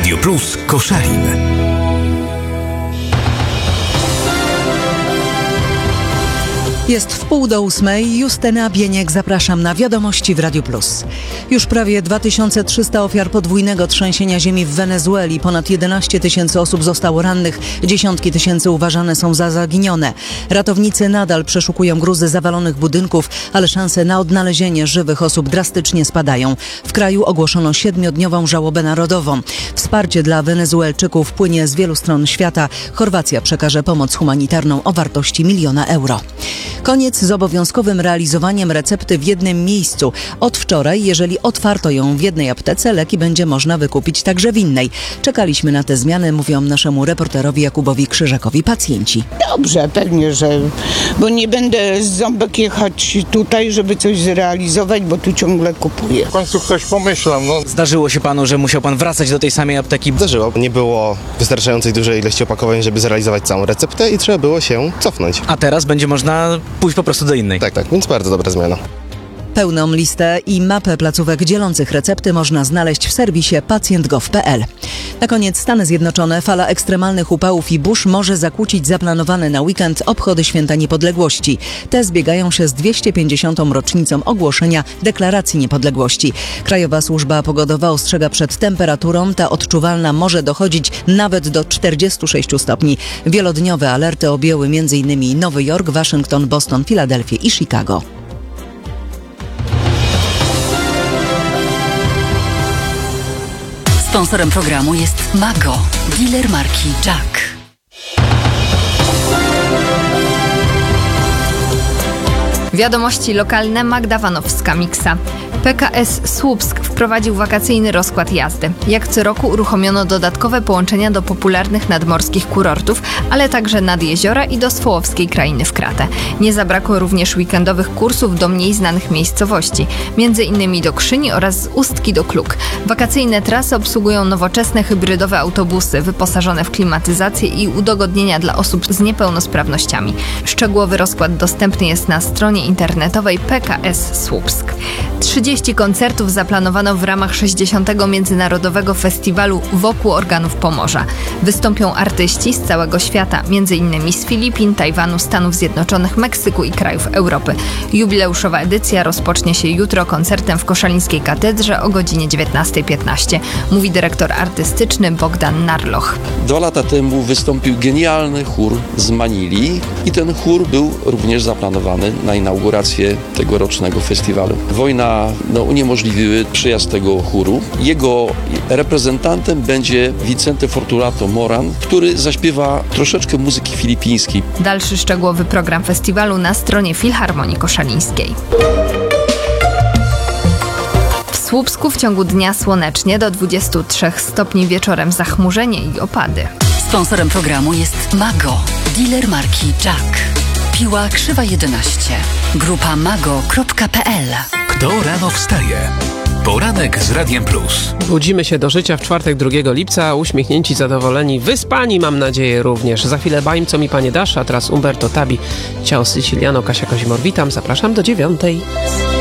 Radio Plus Koszalin. Jest 7:30. Justyna Bieniek, zapraszam na Wiadomości w Radiu Plus. Już prawie 2300 ofiar podwójnego trzęsienia ziemi w Wenezueli. Ponad 11 tysięcy osób zostało rannych. Dziesiątki tysięcy uważane są za zaginione. Ratownicy nadal przeszukują gruzy zawalonych budynków, ale szanse na odnalezienie żywych osób drastycznie spadają. W kraju ogłoszono 7-dniową żałobę narodową. Wsparcie dla Wenezuelczyków płynie z wielu stron świata. Chorwacja przekaże pomoc humanitarną o wartości 1 000 000 euro. Koniec z obowiązkowym realizowaniem recepty w jednym miejscu. Od wczoraj, jeżeli otwarto ją w jednej aptece, leki będzie można wykupić także w innej. Czekaliśmy na te zmiany, mówią naszemu reporterowi Jakubowi Krzyżakowi pacjenci. Dobrze, pewnie, bo nie będę z ząbek jechać tutaj, żeby coś zrealizować, bo tu ciągle kupuję. W końcu ktoś pomyślał, Zdarzyło się panu, że musiał pan wracać do tej samej apteki? Zdarzyło. Nie było wystarczającej dużej ilości opakowań, żeby zrealizować całą receptę i trzeba było się cofnąć. A teraz będzie można pójść po prostu do innej. Tak, więc bardzo dobra zmiana. Pełną listę i mapę placówek dzielących recepty można znaleźć w serwisie pacjent.gov.pl. Na koniec Stany Zjednoczone. Fala ekstremalnych upałów i burz może zakłócić zaplanowane na weekend obchody Święta Niepodległości. Te zbiegają się z 250. rocznicą ogłoszenia Deklaracji Niepodległości. Krajowa Służba Pogodowa ostrzega przed temperaturą. Ta odczuwalna może dochodzić nawet do 46 stopni. Wielodniowe alerty objęły m.in. Nowy Jork, Waszyngton, Boston, Filadelfię i Chicago. Sponsorem programu jest Mago, dealer marki Jack. Wiadomości lokalne. Magda Wanowska-Miksa. PKS Słupsk wprowadził wakacyjny rozkład jazdy. Jak co roku uruchomiono dodatkowe połączenia do popularnych nadmorskich kurortów, ale także nad jeziora i do Swołowskiej Krainy w Kratę. Nie zabrakło również weekendowych kursów do mniej znanych miejscowości, m.in. do Krzyni oraz z Ustki do Kluk. Wakacyjne trasy obsługują nowoczesne hybrydowe autobusy wyposażone w klimatyzację i udogodnienia dla osób z niepełnosprawnościami. Szczegółowy rozkład dostępny jest na stronie internetowej PKS Słupsk. 30 koncertów zaplanowano w ramach 60. Międzynarodowego Festiwalu Wokół Organów Pomorza. Wystąpią artyści z całego świata, m.in. z Filipin, Tajwanu, Stanów Zjednoczonych, Meksyku i krajów Europy. Jubileuszowa edycja rozpocznie się jutro koncertem w Koszalińskiej Katedrze o godzinie 19:15, mówi dyrektor artystyczny Bogdan Narloch. 2 lata temu wystąpił genialny chór z Manili i ten chór był również zaplanowany na inaugurację tegorocznego festiwalu. Wojna uniemożliwiły przyjazd tego chóru. Jego reprezentantem będzie Vicente Fortunato Moran, który zaśpiewa troszeczkę muzyki filipińskiej. Dalszy szczegółowy program festiwalu na stronie Filharmonii Koszalińskiej. W Słupsku w ciągu dnia słonecznie, do 23 stopni, wieczorem zachmurzenie i opady. Sponsorem programu jest Mago, dealer marki Jack. Piła Krzywa 11. Grupa mago.pl. Kto rano wstaje? Poranek z Radiem Plus. Budzimy się do życia w czwartek 2 lipca, uśmiechnięci, zadowoleni, wyspani mam nadzieję również. Za chwilę Baim, co mi panie dasz, a teraz Umberto Tabi, Ciao Siciliano, Kasia Kozimor. Witam, zapraszam do 9:00.